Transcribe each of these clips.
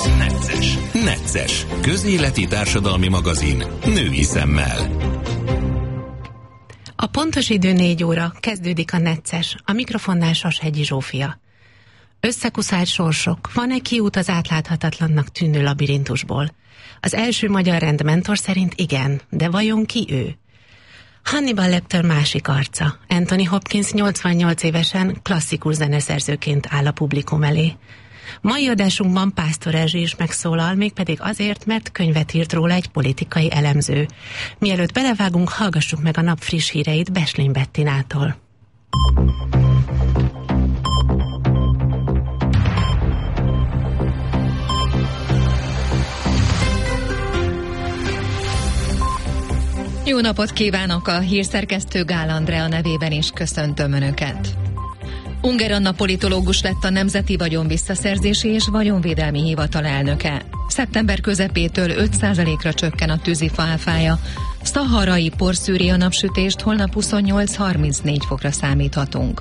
Necces. Közéleti társadalmi magazin női szemmel. A pontos idő 4 óra, kezdődik a Necces, a mikrofonnál Sashegyi Zsófia. Összekuszált sorsok, van-e kiút az átláthatatlannak tűnő labirintusból? Az első magyar rendmentor szerint igen, de vajon ki ő? Hannibal Lecter másik arca. Anthony Hopkins 88 évesen klasszikus zeneszerzőként áll a publikum elé. Mai adásunkban Pásztor Erzsi is megszólal, mégpedig azért, mert könyvet írt róla egy politikai elemző. Mielőtt belevágunk, hallgassuk meg a nap friss híreit Beslin Bettinától. Jó napot kívánok, a hírszerkesztő Gál Andrea nevében is köszöntöm Önöket. Unger Anna politológus lett a Nemzeti Vagyonvisszaszerzési és Vagyonvédelmi Hivatal elnöke. Szeptember közepétől 5%-ra csökken a tűzifa áfája. Szaharai porszűri a napsütést, holnap 28-34 fokra számíthatunk.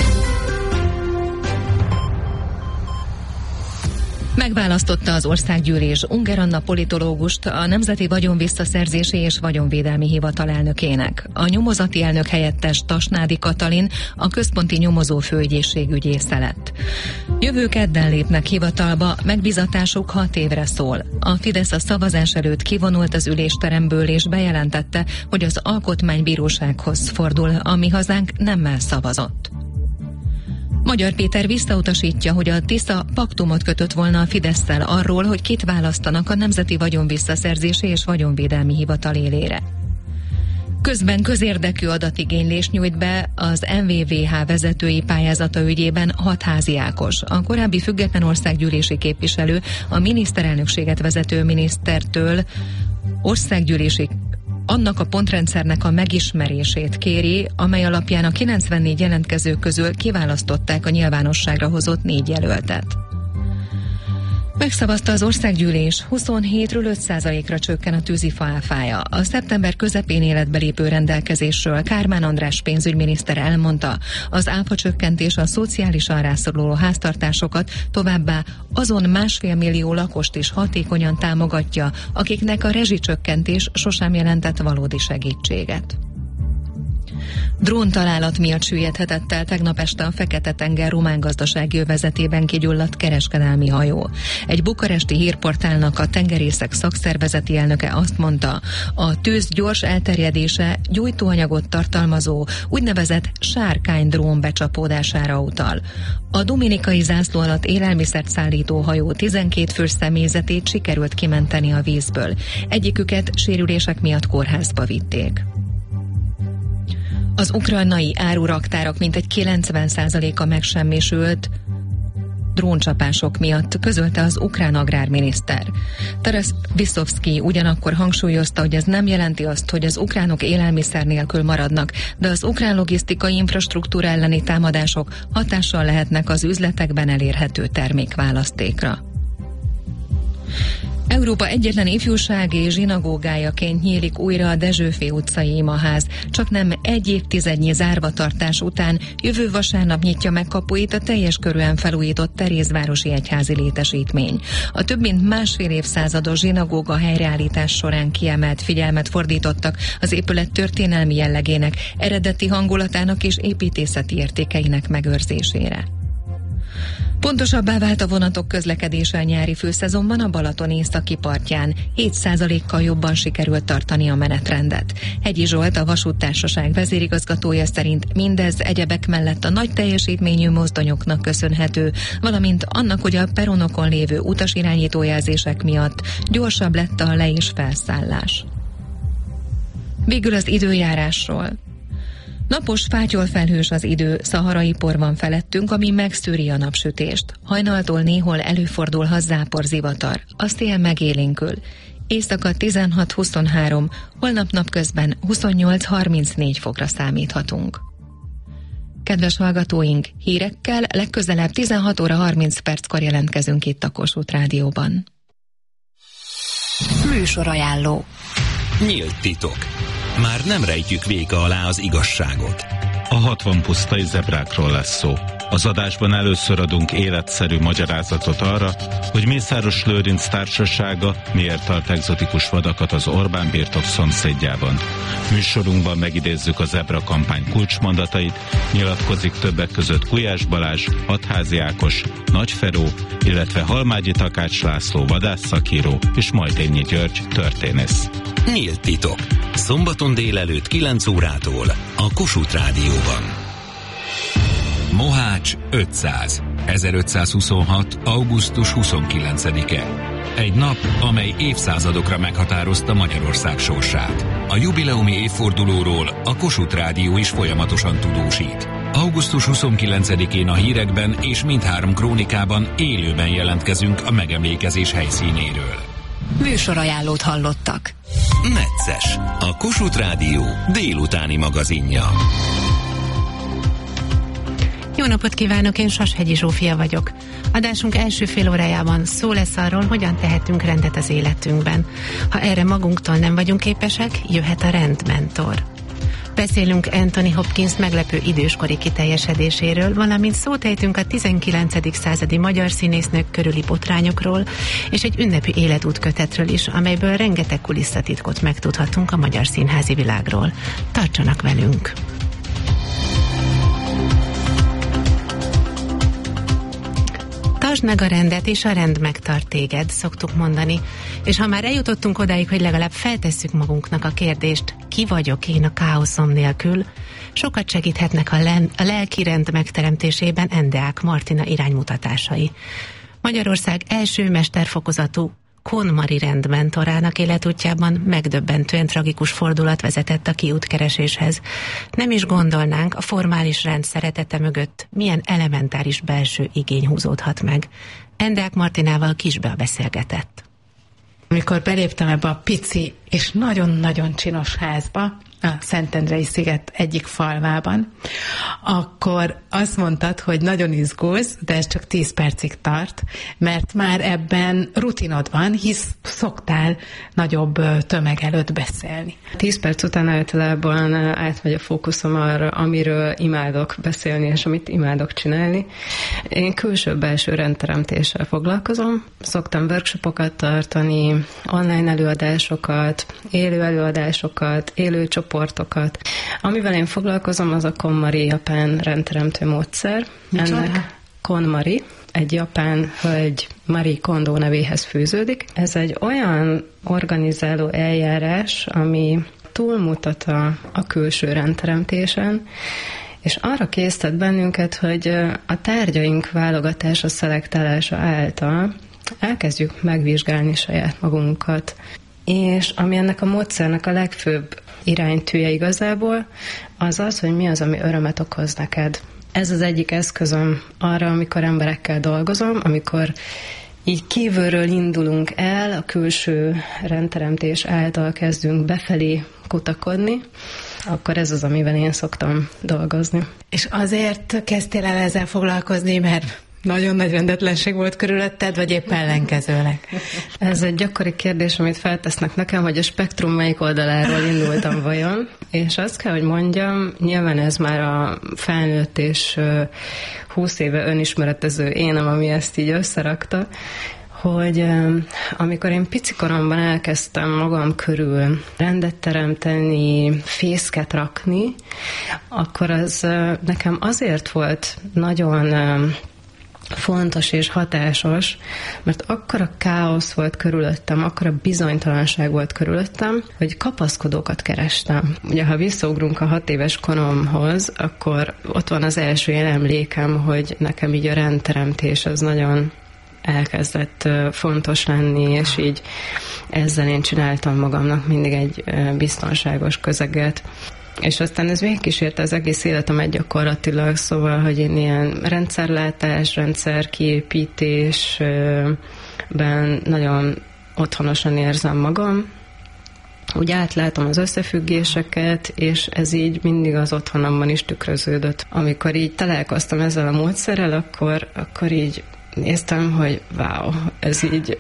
Megválasztotta az országgyűlés Unger Anna politológust a Nemzeti Vagyonvisszaszerzési és Vagyonvédelmi Hivatal elnökének. A nyomozati elnök helyettes Tasnádi Katalin a központi nyomozó főügyészségügyésze lett. Jövő kedden lépnek hivatalba, megbízatásuk 6 évre szól. A Fidesz a szavazás előtt kivonult az ülésteremből és bejelentette, hogy az Alkotmánybírósághoz fordul, ami hazánk nemmel szavazott. Magyar Péter visszautasítja, hogy a Tisza paktumot kötött volna a Fidesszel arról, hogy kit választanak a Nemzeti Vagyonvisszaszerzési és Vagyonvédelmi Hivatal élére. Közben közérdekű adatigénylést nyújt be az MVVH vezetői pályázata ügyében 6 Házi Ákos. A korábbi független országgyűlési képviselő a miniszterelnökséget vezető minisztertől országgyűlési annak a pontrendszernek a megismerését kéri, amely alapján a 94 jelentkező közül kiválasztották a nyilvánosságra hozott 4 jelöltet. Megszavazta az országgyűlés, 27-ről 5%-ra csökken a tűzifa áfája. A szeptember közepén életbe lépő rendelkezésről Kármán András pénzügyminiszter elmondta, az áfa csökkentés a szociálisan rászoruló háztartásokat, továbbá azon 1,5 millió lakost is hatékonyan támogatja, akiknek a rezsicsökkentés sosem jelentett valódi segítséget. Dróntalálat miatt süllyedhetett el tegnap este a Fekete-tenger román gazdasági övezetében kigyulladt kereskedelmi hajó. Egy bukaresti hírportálnak a tengerészek szakszervezeti elnöke azt mondta, a tűz gyors elterjedése gyújtóanyagot tartalmazó úgynevezett sárkány-drón becsapódására utal. A dominikai zászló alatt élelmiszert szállító hajó 12 fős személyzetét sikerült kimenteni a vízből. Egyiküket sérülések miatt kórházba vitték. Az ukrajnai áruraktárak mintegy 90%-a megsemmisült dróncsapások miatt, közölte az ukrán agrárminiszter. Taras Viszovszky ugyanakkor hangsúlyozta, hogy ez nem jelenti azt, hogy az ukránok élelmiszer nélkül maradnak, de az ukrán logisztikai infrastruktúra elleni támadások hatással lehetnek az üzletekben elérhető termékválasztékra. Európa egyetlen ifjúsági zsinagógájaként nyílik újra a Dezsőfé utcai imaház. Csaknem egy évtizednyi zárvatartás után jövő vasárnap nyitja meg kapuit a teljes körűen felújított Terézvárosi egyházi létesítmény. A több mint 1,5 évszázados zsinagóga helyreállítás során kiemelt figyelmet fordítottak az épület történelmi jellegének, eredeti hangulatának és építészeti értékeinek megőrzésére. Pontosabbá vált a vonatok közlekedése a nyári főszezonban a Balaton északi partján. 7%-kal jobban sikerült tartani a menetrendet. Hegyi Zsolt, a vasúttársaság vezérigazgatója szerint mindez egyebek mellett a nagy teljesítményű mozdonyoknak köszönhető, valamint annak, hogy a peronokon lévő utasirányítójelzések miatt gyorsabb lett a le- és felszállás. Végül az időjárásról. Napos, fátyolfelhős az idő, szaharai por van felettünk, ami megszűri a napsütést. Hajnaltól néhol előfordulhat záporzivatar, a szél megélénkül. Éjszaka 16-23, holnap napközben 28-34 fokra számíthatunk. Kedves hallgatóink, hírekkel legközelebb 16 óra 30 perckor jelentkezünk itt a Kossuth Rádióban. Műsorajánló. Nyílt titok. Már nem rejtjük véka alá az igazságot. A 60 pusztai zebrákról lesz szó. Az adásban először adunk életszerű magyarázatot arra, hogy Mészáros Lőrinc társasága miért tart egzotikus vadakat az Orbán birtok szomszédjában. Műsorunkban megidézzük a Zebra kampány kulcsmondatait, nyilatkozik többek között Gulyás Balázs, Hatházi Ákos, Nagy Feró, illetve Halmágyi Takács László vadászszakíró és Majdényi György történész. Nyílt titok. Szombaton délelőtt 9 órától a Kossuth Rádióban. Mohács 500. 1526. augusztus 29-e. Egy nap, amely évszázadokra meghatározta Magyarország sorsát. A jubileumi évfordulóról a Kossuth Rádió is folyamatosan tudósít. Augusztus 29-én a hírekben és mindhárom krónikában élőben jelentkezünk a megemlékezés helyszínéről. Műsorajánlót hallottak. Necces, a Kossuth Rádió délutáni magazinja. Jó napot kívánok, én Sashegyi Zsófia vagyok. Adásunk első fél órájában szó lesz arról, hogyan tehetünk rendet az életünkben. Ha erre magunktól nem vagyunk képesek, jöhet a rendmentor. Beszélünk Anthony Hopkins meglepő időskori kiteljesedéséről, valamint szót ejtünk a 19. századi magyar színésznők körüli botrányokról, és egy ünnepi életútkötetről is, amelyből rengeteg kulisszatitkot megtudhatunk a magyar színházi világról. Tartsanak velünk! Tartsd meg a rendet, és a rend megtart téged, szoktuk mondani. És ha már eljutottunk odáig, hogy legalább feltesszük magunknak a kérdést, ki vagyok én a káoszom nélkül, sokat segíthetnek a lelki rend megteremtésében Endeák Martina iránymutatásai. Magyarország első mesterfokozatú KonMari rendmentorának életútjában megdöbbentően tragikus fordulat vezetett a kiútkereséshez. Nem is gondolnánk, a formális rend szeretete mögött milyen elementáris belső igény húzódhat meg. Endeák Martinával Kisbe beszélgetett. Amikor beléptem ebbe a pici és nagyon-nagyon csinos házba, a Szentendrei sziget egyik falvában, akkor azt mondtad, hogy nagyon izgulsz, de ez csak 10 percig tart, mert már ebben rutinod van, hisz szoktál nagyobb tömeg előtt beszélni. 10 perc után általában átmegy a fókuszom arra, amiről imádok beszélni, és amit imádok csinálni. Én külső-belső rendteremtéssel foglalkozom. Szoktam workshopokat tartani, online előadásokat, élő előadásokat, élő csoportokat. Amivel én foglalkozom, az a KonMari japán rendteremtő módszer. Ennek KonMari, egy japán hölgy Marie Kondo nevéhez fűződik. Ez egy olyan organizáló eljárás, ami túlmutat a külső rendteremtésen, és arra késztet bennünket, hogy a tárgyaink válogatása, szelektálása által elkezdjük megvizsgálni saját magunkat. És ami ennek a módszernek a legfőbb iránytűje igazából, az az, hogy mi az, ami örömet okoz neked. Ez az egyik eszközöm arra, amikor emberekkel dolgozom, amikor így kívülről indulunk el, a külső rendteremtés által kezdünk befelé kutakodni, akkor ez az, amivel én szoktam dolgozni. És azért kezdtél el ezzel foglalkozni, mert nagyon nagy rendetlenség volt körülötted, vagy épp ellenkezőleg? Ez egy gyakori kérdés, amit feltesznek nekem, hogy a spektrum melyik oldaláról indultam vajon, és azt kell, hogy mondjam, nyilván ez már a felnőtt és 20 éve önismeretező énem, ami ezt így összerakta, hogy amikor én picikoromban elkezdtem magam körül rendet teremteni, fészket rakni, akkor az nekem azért volt nagyon fontos és hatásos, mert akkora káosz volt körülöttem, akkora bizonytalanság volt körülöttem, hogy kapaszkodókat kerestem. Ugye, ha visszaugrunk a 6 éves koromhoz, akkor ott van az első ilyen emlékem, hogy nekem így a rendteremtés az nagyon elkezdett fontos lenni, és így ezzel én csináltam magamnak mindig egy biztonságos közeget. És aztán ez végigkísérte az egész életemet gyakorlatilag, szóval, hogy én ilyen rendszerlátás, rendszerkiépítésben nagyon otthonosan érzem magam. Úgy átlátom az összefüggéseket, és ez így mindig az otthonomban is tükröződött. Amikor így találkoztam ezzel a módszerrel, akkor így néztem, hogy wow, ez így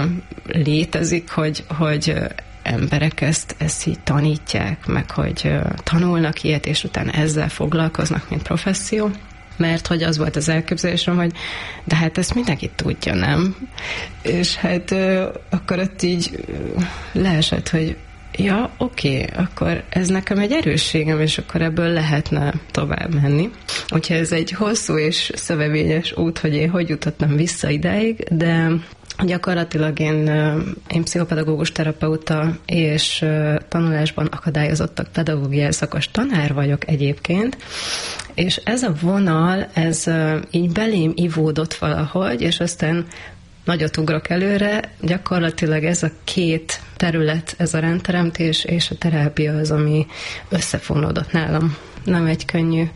létezik, hogy emberek ezt így tanítják, meg hogy tanulnak ilyet, és utána ezzel foglalkoznak, mint professzió. mert hogy az volt az elképzelésem, hogy de hát ezt mindenki tudja, nem? És hát akkor ott így leesett, hogy ja, oké, akkor ez nekem egy erősségem, és akkor ebből lehetne tovább menni. Úgyhogy ez egy hosszú és szövevényes út, hogy én hogy jutottam vissza idáig, de gyakorlatilag én pszichopedagógus terapeuta és tanulásban akadályozottak pedagógiai szakos tanár vagyok egyébként, és ez a vonal, ez így belém ivódott valahogy, és aztán nagyot ugrok előre, gyakorlatilag ez a két terület, ez a rendteremtés és a terápia az, ami összefonódott nálam. Nem egy könnyű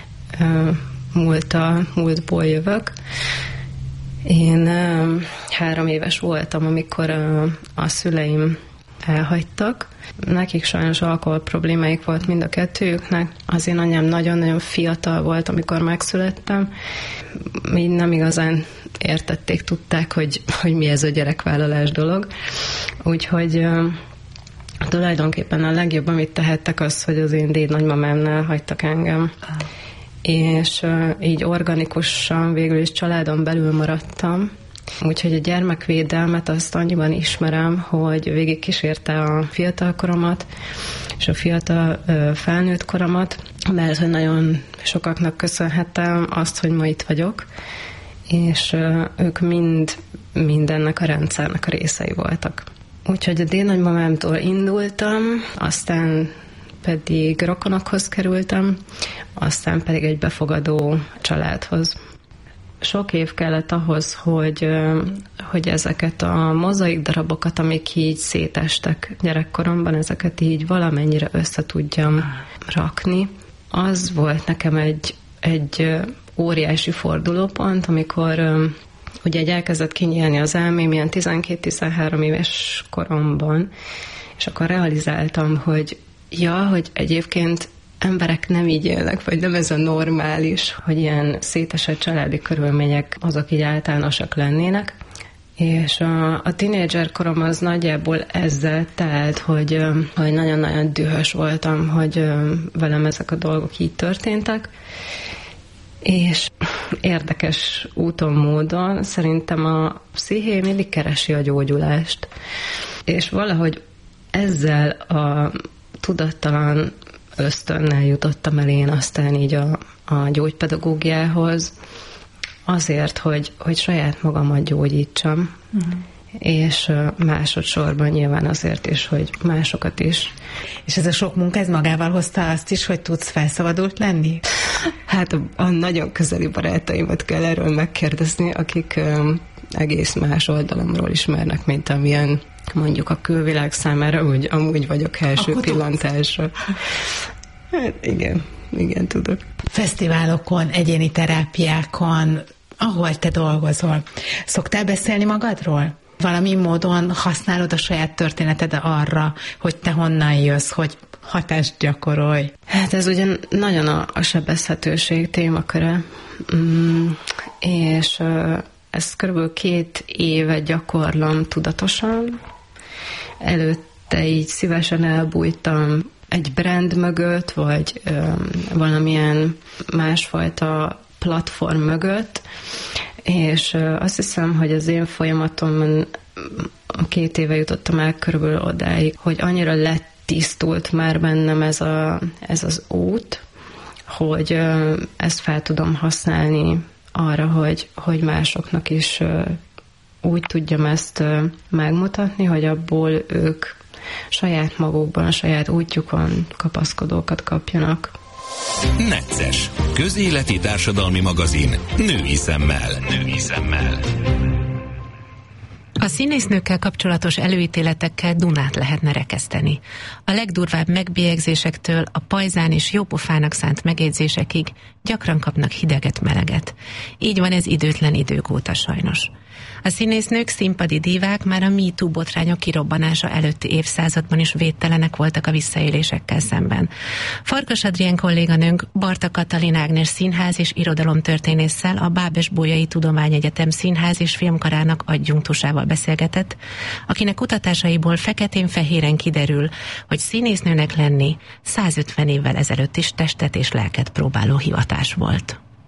múltból jövök. Én 3 éves voltam, amikor a szüleim elhagytak. Nekik sajnos alkohol problémáik volt mind a kettőjüknek. Az én anyám nagyon-nagyon fiatal volt, amikor megszülettem. Így nem igazán értették, tudták, hogy mi ez a gyerekvállalás dolog. Úgyhogy tulajdonképpen a legjobb, amit tehettek, az, hogy az én dédnagymamámnál hagytak engem. És így organikusan végül is családon belül maradtam. Úgyhogy a gyermekvédelmet azt annyiban ismerem, hogy végig kísérte a fiatal koromat és a fiatal felnőtt koromat, mert hogy nagyon sokaknak köszönhetem azt, hogy ma itt vagyok, és ők mind ennek a rendszernek a részei voltak. Úgyhogy a dédnagymamámtól indultam, aztán pedig rokonokhoz kerültem, aztán pedig egy befogadó családhoz. Sok év kellett ahhoz, hogy ezeket a mozaik darabokat, amik így szétestek gyerekkoromban, ezeket így valamennyire össze tudjam rakni. Az volt nekem egy óriási fordulópont, amikor ugye elkezdett kinyílni az elmém ilyen 12-13 éves koromban, és akkor realizáltam, hogy hogy egyébként emberek nem így élnek, vagy nem ez a normális, hogy ilyen szétesett családi körülmények azok így általánosak lennének. És a tínédzser korom az nagyjából ezzel telt, hogy nagyon-nagyon dühös voltam, hogy velem ezek a dolgok így történtek. És érdekes úton, módon szerintem a psziché mindig keresi a gyógyulást. És valahogy ezzel a tudattalan ösztönnel jutottam el én aztán így a gyógypedagógiához, azért, hogy saját magamat gyógyítsam, és másodszorban nyilván azért is, hogy másokat is. És ez a sok munka, ez magával hozta azt is, hogy tudsz felszabadult lenni? Hát a nagyon közeli barátaimat kell erről megkérdezni, akik egész más oldalomról ismernek, mint amilyen mondjuk a külvilág számára, hogy amúgy vagyok első pillantásra. Hát igen, tudok. Fesztiválokon, egyéni terápiákon, ahol te dolgozol, szoktál beszélni magadról? Valami módon használod a saját történeted arra, hogy te honnan jössz, hogy hatást gyakorolj? Hát ez ugye nagyon a sebezhetőség témaköre, és ezt körülbelül 2 éve gyakorlom tudatosan. Előtte így szívesen elbújtam egy brand mögött, vagy valamilyen másfajta platform mögött, és azt hiszem, hogy az én folyamatomon 2 éve jutottam el körülbelül odáig, hogy annyira letisztult már bennem ez az út, hogy ezt fel tudom használni arra, hogy másoknak is úgy tudjam ezt megmutatni, hogy abból ők saját magukban, a saját útjukon kapaszkodókat kapjanak. Necces. Közéleti társadalmi magazin. Női szemmel. A színésznőkkel kapcsolatos előítéletekkel Dunát lehetne rekeszteni. A legdurvább megbélyegzésektől a pajzán és jópofának szánt megjegyzésekig gyakran kapnak hideget-meleget. Így van ez időtlen idők óta sajnos. A színésznők, színpadi dívák már a MeToo botrányok kirobbanása előtti évszázadban is védtelenek voltak a visszaélésekkel szemben. Farkas Adrien kolléganőnk Barta Katalin Ágnes színház és irodalomtörténésszel, a Bábes-Bolyai Tudományegyetem Színház és Filmkarának adjunktusával beszélgetett, akinek kutatásaiból feketén-fehéren kiderül, hogy színésznőnek lenni 150 évvel ezelőtt is testet és lelket próbáló hivatás volt.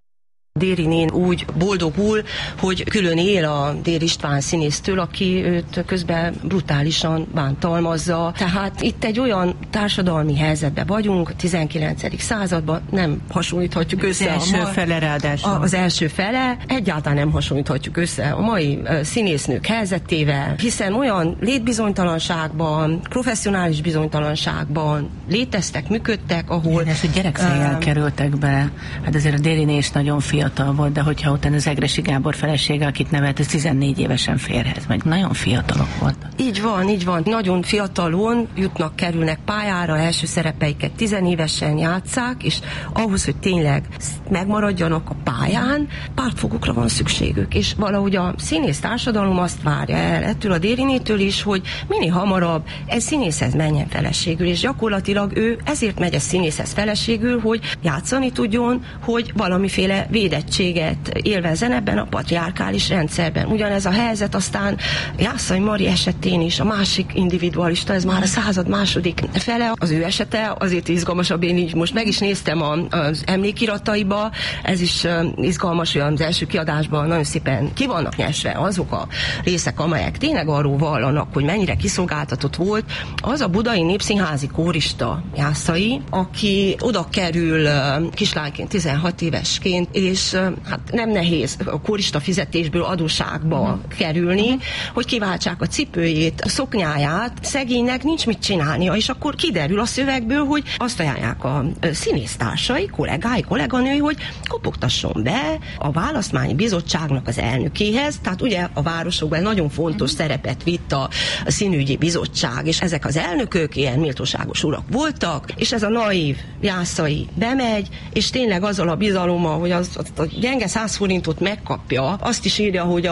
Dérinén úgy boldogul, hogy külön él a Dér István színésztől, aki őt közben brutálisan bántalmazza. Tehát itt egy olyan társadalmi helyzetben vagyunk, 19. században, nem hasonlíthatjuk össze. Az első fele ráadásul. Az első fele, egyáltalán nem hasonlíthatjuk össze a mai színésznők helyzetével, hiszen olyan létbizonytalanságban, professzionális bizonytalanságban léteztek, működtek, ahol... És hogy gyerekfejjel kerültek be. Hát azért a Dériné is nagyon fiatal volt, de hogyha utána az Egressy Gábor felesége, akit nevelt, ez 14 évesen férhez megy. Nagyon fiatalok voltak. Így van. Nagyon fiatalon kerülnek pályára, első szerepeiket 10 évesen játsszák, és ahhoz, hogy tényleg megmaradjanak a pályán, pártfogókra van szükségük. És valahogy a színész társadalom azt várja el ettől a Dérinétől is, hogy minél hamarabb egy színészhez menjen feleségül, és gyakorlatilag ő ezért megy a színészhez feleségül, hogy játszani tudjon, hogy valamiféle védettséget élvezzen ebben a patriarkális rendszerben. Ugyanez a helyzet aztán Jászai Mari esetén is, a másik individualista, ez már a század második fele. Az ő esete azért izgalmasabb, én így most meg is néztem az emlékirataiba, ez is izgalmas, hogy az első kiadásban nagyon szépen ki vannak nyesve azok a részek, amelyek tényleg arról vallanak, hogy mennyire kiszolgáltatott volt. Az a budai népszínházi kórista Jászai, aki oda kerül kislányként, 16 évesként, és hát nem nehéz a kórista fizetésből adósságba kerülni, hogy kiváltsák a cipőjét, a szoknyáját, szegénynek nincs mit csinálnia, és akkor kiderül a szövegből, hogy azt ajánlják a színésztársai, kollégái, kolléganői, hogy kopogtasson be a választmányi bizottságnak az elnökéhez, tehát ugye a városokban nagyon fontos szerepet vitt a színügyi bizottság, és ezek az elnökök ilyen méltóságos urak voltak, és ez a naív Jászai bemegy, és tényleg azzal a bizalommal, hogy az a gyenge 100 forintot megkapja, azt is írja, hogy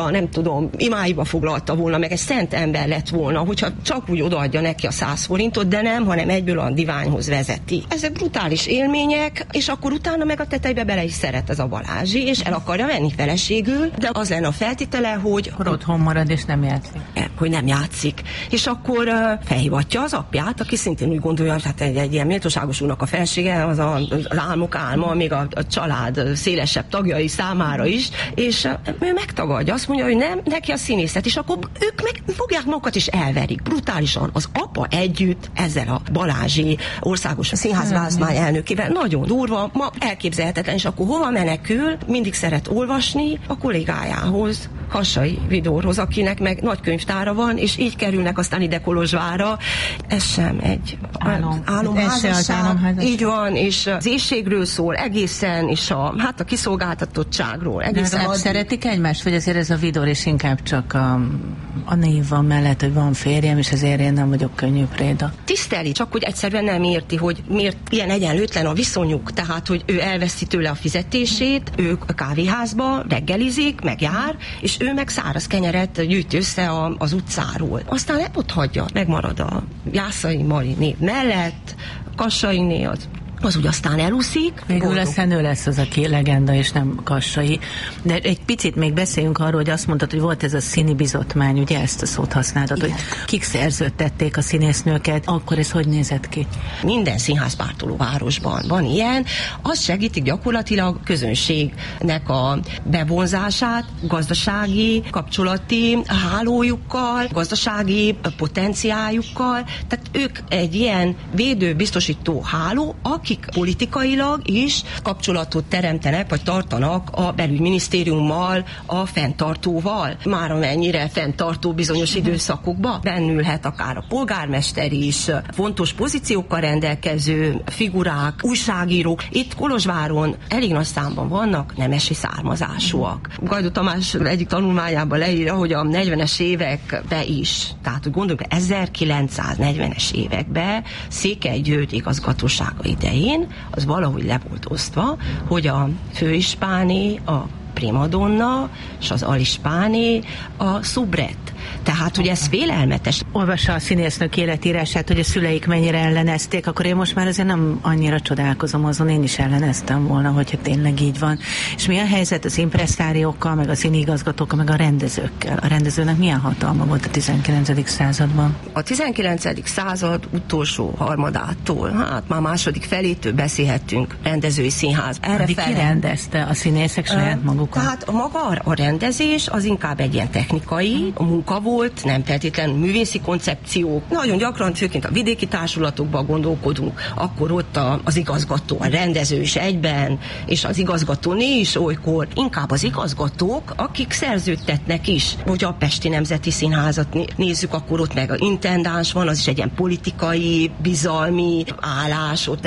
imáiba foglalta volna, meg egy szent ember lett volna, hogyha csak úgy odaadja neki a 100 forintot, de nem, hanem egyből a diványhoz vezeti. Ezek brutális élmények, és akkor utána meg a tetejbe bele is szeret ez a Balázsi, és el akarja venni feleségül, de az lenne a feltétele, hogy otthon marad és nem játszik. Hogy nem játszik. És akkor felhívatja az apját, aki szintén úgy gondolja, hogy hát egy ilyen méltóságos úrnak a felesége, az álmok álma, még a család szélesebb tagjai számára is, és ő megtagadja, azt mondja, hogy nem, neki a színészet, és akkor ők meg fogják magukat és elverik brutálisan. Az apa együtt ezzel a Balázsi országos színházválasztmány elnökével. Nagyon durva, ma elképzelhetetlen, és akkor hova menekül? Mindig szeret olvasni a kollégájához, Kassai Vidorhoz, akinek meg nagy könyvtára van, és így kerülnek aztán ide Kolozsvárra. Ez sem egy álomházasság. Így van, és az éhségről szól egészen, és a kiszolgáltatottságról. Egészen szeretik egymást, vagy azért ez a Vidor is inkább csak a név van mellett, hogy van férjem, és ezért én nem vagyok könnyű préda. Tiszteli, csak hogy egyszerűen nem érti, hogy miért ilyen egyenlőtlen a viszonyuk, tehát, hogy ő elveszi tőle a fizetését, ő a kávéházba reggelizik, megjár, és ő meg száraz kenyeret gyűjt össze az utcáról. Aztán ott hagyja, megmarad a Jászai Mari név mellett, Kassainé az úgy aztán elúszik. Végül aztán ő lesz az, aki legenda, és nem Kassai. De egy picit még beszéljünk arról, hogy azt mondtad, hogy volt ez a színi bizotmány, ugye ezt a szót használtad, igen, hogy kik szerződtették a színésznőket, akkor ez hogy nézett ki? Minden színházpártoló városban van ilyen, az segítik gyakorlatilag közönségnek a bevonzását, gazdasági, kapcsolati hálójukkal, gazdasági potenciáljukkal, tehát ők egy ilyen védőbiztosító háló, akik politikailag is kapcsolatot teremtenek, vagy tartanak a belügyminisztériummal, a fenntartóval. Már amennyire fenntartó bizonyos időszakokban bennülhet akár a polgármester is, fontos pozíciókkal rendelkező figurák, újságírók. Itt Kolozsváron elég nagy számban vannak nemesi származásúak. Gajdó Tamás egyik tanulmányában leírja, hogy a 40-es években is, tehát hogy gondoljuk, 1940-es években Székely György igazgatósága idején, az valahogy le volt osztva, hogy a főispáni, a primadonna, és az alispáné a szubret. Tehát, hogy ez félelmetes. Olvassa a színésznők életírását, hogy a szüleik mennyire ellenezték, akkor én most már azért nem annyira csodálkozom azon, én is elleneztem volna, hogyha tényleg így van. És mi a helyzet az impresszáriókkal, meg a színigazgatókkal, meg a rendezőkkel? A rendezőnek milyen hatalma volt a 19. században? A 19. század utolsó harmadától, hát már második felétől beszélhetünk rendezői színház. Ki rendezte a színészek saját magukat? Tehát maga a rendezés az inkább egy ilyen technikai munka volt, nem feltétlenül művészi koncepció. Nagyon gyakran, főként a vidéki társulatokban gondolkodunk, akkor ott az igazgató, a rendező is egyben, és az igazgatóné is olykor inkább az igazgatók, akik szerződtetnek is. Hogy a Pesti Nemzeti Színházat nézzük, akkor ott meg a intendáns van, az is egy ilyen politikai, bizalmi állás. Ott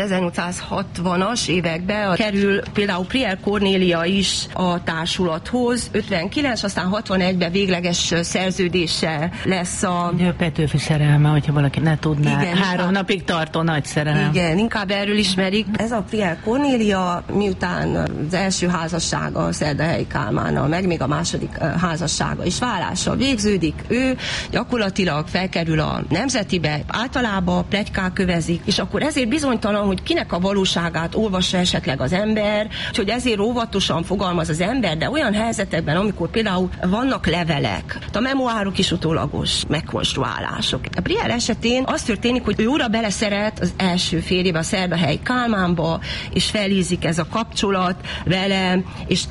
1860-as években kerül például Priel Kornélia is a társulathoz, 59, aztán 61-ben végleges szerződése lesz a... Petőfi szerelme, hogyha valaki ne tudná. Igen, 3 napig tartó nagy szerelem. Igen, inkább erről ismerik. Ez a Priel Kornélia, miután az első házassága Szerdahelyi Kálmánnal, meg még a második házassága is válással végződik, ő gyakorlatilag felkerül a Nemzetibe, általában pletykák kövezik, és akkor ezért bizonytalan, hogy kinek a valóságát olvassa esetleg az ember, hogy ezért óvatosan fogalmaz az ember, de olyan helyzetekben, amikor például vannak levelek, a memoárok is utólagos megkonstruálások. A Priel esetén az történik, hogy ő újra beleszeret az első férjébe, a Szerdahelyi Kálmánba, és felízik ez a kapcsolat vele, és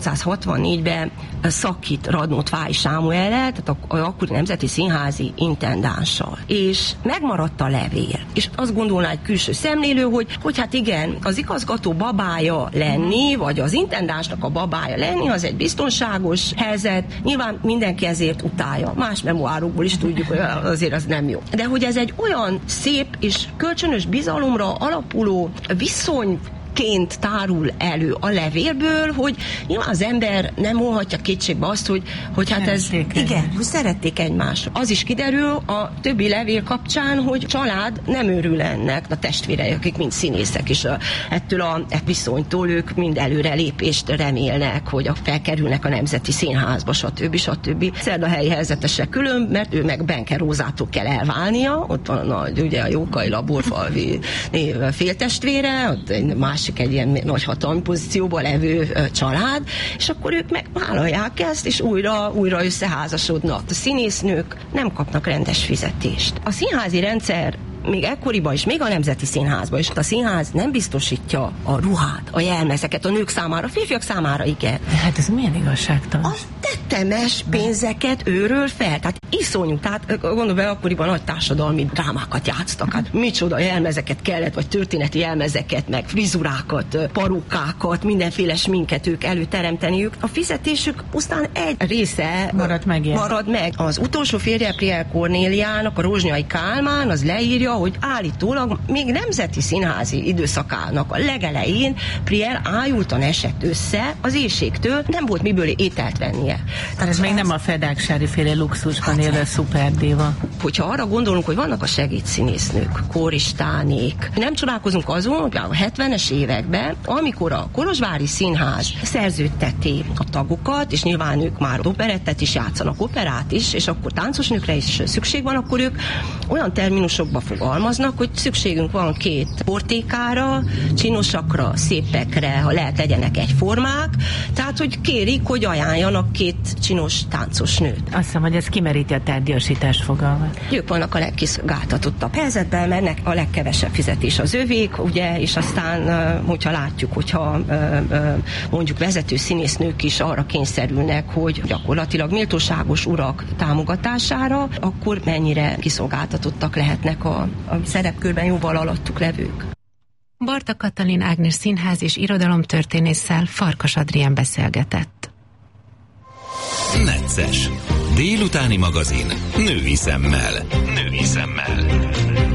1864-ben szakít Radnót Fáy Sámuellel, tehát a akkori Nemzeti Színházi intendánssal. És megmaradt a levél. És azt gondolná egy külső szemlélő, hogy hát igen, az igazgató babája lenni, vagy az intendánsnak a babája lenni, az egy biztonságos helyzet, nyilván mindenki ezért utálja. Más memoárokból is tudjuk, hogy azért az nem jó. De hogy ez egy olyan szép és kölcsönös bizalomra alapuló viszony ként tárul elő a levélből, hogy nyilván az ember nem mondhatja kétségbe azt, hogy hát ez... Igen, hogy szerették egymást. Az is kiderül a többi levél kapcsán, hogy család nem örül ennek, a testvérei, akik mind színészek, és ettől a viszonytól ők mind előrelépést remélnek, hogy felkerülnek a Nemzeti Színházba, stb. Szerdahelyi helyzete se külön, mert ő meg Benke Rózától kell elválnia, ott van ugye a Jókai Laborfalvi féltestvére, ott egy egy ilyen nagy hatalmi pozícióban levő család, és akkor ők megvállalják ezt, és újra összeházasodnak. A színésznők nem kapnak rendes fizetést. A színházi rendszer még ekkoriban is, még a Nemzeti Színházban is, a színház nem biztosítja a ruhát, a jelmezeket a nők számára, a férfiak számára igen. Hát ez milyen igazságtalan? A tetemes pénzeket őről fel, tehát iszonyú, tehát gondolom, hogy akkoriban nagy társadalmi drámákat játsztak, hát micsoda jelmezeket kellett, vagy történeti jelmezeket, meg frizurákat, parukákat, mindenféle sminket ők előteremteniük. A fizetésük aztán egy része marad meg. Az utolsó férje Priel Kornéliának, a Rozsnyai Kálmán, az leírja, hogy állítólag még nemzeti színházi időszakának a legelején Priel ájultan esett össze az éhségtől, nem volt miből ételt vennie. Tehát ez még nem a Fedáksári féle luxusban élő szuperdíva. Hogyha arra gondolunk, hogy vannak a segédszínésznők, kóristánék, nem csodálkozunk azon, hogy a 70-es években, amikor a Kolozsvári Színház szerződteti a tagokat, és nyilván ők már operettet is játszanak, operát is, és akkor táncosnőkre is szükség van, akkor ők olyan terminusokba fogalmaznak, hogy szükségünk van 2 portékára, csinosakra, szépekre, ha lehet legyenek egyformák, tehát hogy kérik, hogy ajánljanak 2 csinos táncosnőt. Azt hiszem, hogy ez kimeríti a tárgyasítás fogalmat. Ők vannak a legkiszolgáltatottabb helyzetben, mert a legkevesebb fizetés az övék, ugye, és aztán, hogyha látjuk, hogyha mondjuk vezető színésznők is arra kényszerülnek, hogy gyakorlatilag méltóságos urak támogatására, akkor mennyire kiszolgáltatottak lehetnek a szerepkörben jóval alattuk levők. Barta Katalin Ágnes színház és irodalomtörténésszel Farkas Adrián beszélgetett. Necces. Délutáni magazin. Női szemmel. Női szemmel.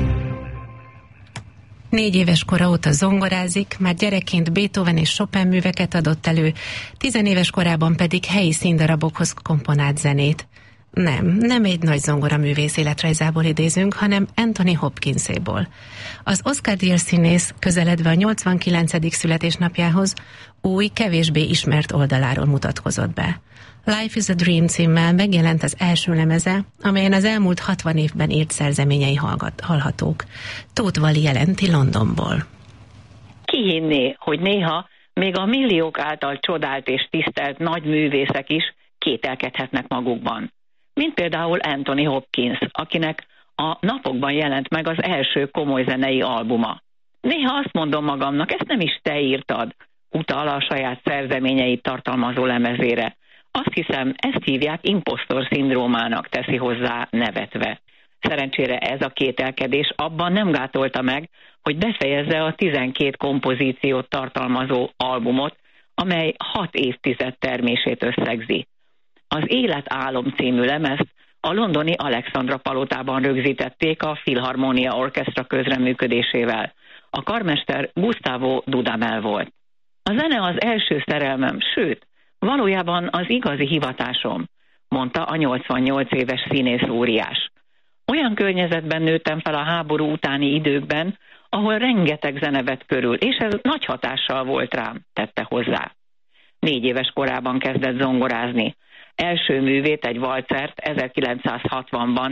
4 éves kora óta zongorázik, már gyerekként Beethoven és Chopin műveket adott elő, 10 éves korában pedig helyi színdarabokhoz komponált zenét. Nem egy nagy zongoraművész életrajzából idézünk, hanem Anthony Hopkinséból. Az Oscar-díjas színész közeledve a 89. születésnapjához új, kevésbé ismert oldaláról mutatkozott be. Life is a Dream címmel megjelent az első lemeze, amelyen az elmúlt 60 évben írt szerzeményei hallhatók. Tóth Vali jelenti Londonból. Ki hinné, hogy néha még a milliók által csodált és tisztelt nagy művészek is kételkedhetnek magukban. Mint például Anthony Hopkins, akinek a napokban jelent meg az első komoly zenei albuma. Néha azt mondom magamnak, ezt nem is te írtad, utal a saját szerzeményeit tartalmazó lemezére. Azt hiszem, ezt hívják imposztor-szindrómának, teszi hozzá nevetve. Szerencsére ez a kételkedés abban nem gátolta meg, hogy befejezze a 12 kompozíciót tartalmazó albumot, amely 6 évtized termését összegzi. Az Életálom című lemezt a londoni Alexandra palotában rögzítették a Philharmonia Orchestra közreműködésével. A karmester Gustavo Dudamel volt. A zene az első szerelmem, sőt, valójában az igazi hivatásom, mondta a 88 éves színész óriás. Olyan környezetben nőttem fel a háború utáni időkben, ahol rengeteg zene vett körül, és ez nagy hatással volt rám, tette hozzá. 4 éves korában kezdett zongorázni. Első művét, egy valcert 1960-ban,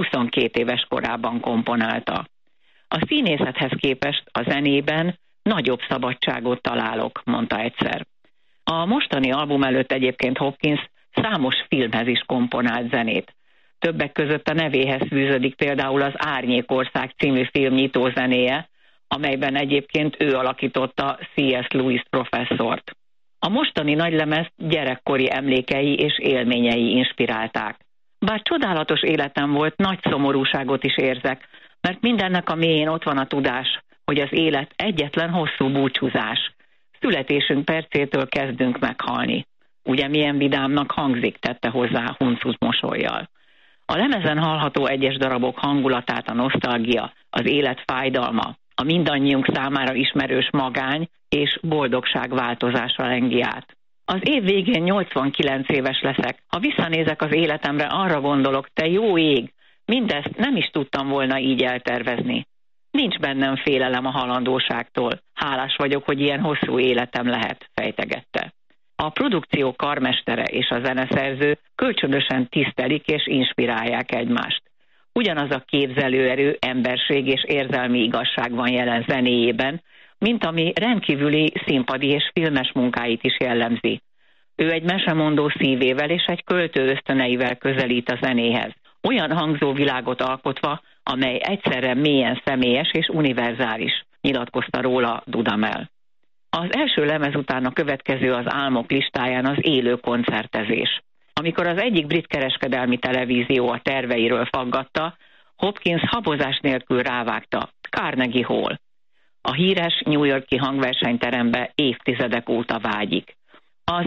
22 éves korában komponálta. A színészethez képest a zenében nagyobb szabadságot találok, mondta egyszer. A mostani album előtt egyébként Hopkins számos filmhez is komponált zenét. Többek között a nevéhez fűződik például az Árnyékország című film nyitózenéje, amelyben egyébként ő alakította C.S. Lewis professzort. A mostani nagylemezt gyerekkori emlékei és élményei inspirálták. Bár csodálatos életem volt, nagy szomorúságot is érzek, mert mindennek a mélyén ott van a tudás, hogy az élet egyetlen hosszú búcsúzás. Születésünk percétől kezdünk meghalni. Ugye milyen vidámnak hangzik, tette hozzá huncut mosollyal. A lemezen hallható egyes darabok hangulatát, a nosztalgia, az élet fájdalma, a mindannyiunk számára ismerős magány és boldogság változása lengi át. Az év végén 89 éves leszek. Ha visszanézek az életemre, arra gondolok, te jó ég, mindezt nem is tudtam volna így eltervezni. Nincs bennem félelem a halandóságtól. Hálás vagyok, hogy ilyen hosszú életem lehet, fejtegette. A produkció karmestere és a zeneszerző kölcsönösen tisztelik és inspirálják egymást. Ugyanaz a képzelőerő, emberség és érzelmi igazság van jelen zenéjében, mint ami rendkívüli színpadi és filmes munkáit is jellemzi. Ő egy mesemondó szívével és egy költő ösztöneivel közelít a zenéhez, olyan hangzóvilágot alkotva, amely egyszerre mélyen személyes és univerzális, nyilatkozta róla Dudamel. Az első lemez után a következő az álmok listáján az élő koncertezés. Amikor az egyik brit kereskedelmi televízió a terveiről faggatta, Hopkins habozás nélkül rávágta, Carnegie Hall. A híres New York-i hangversenyterembe évtizedek óta vágyik. Az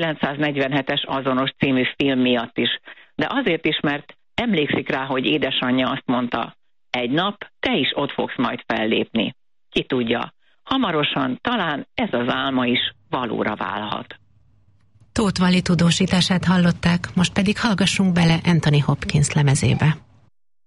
1947-es Azonos című film miatt is, de azért is, mert emlékszik rá, hogy édesanyja azt mondta, egy nap te is ott fogsz majd fellépni. Ki tudja, hamarosan talán ez az álma is valóra válhat. Tóth Vali tudósítását hallották, most pedig hallgassunk bele Anthony Hopkins lemezébe.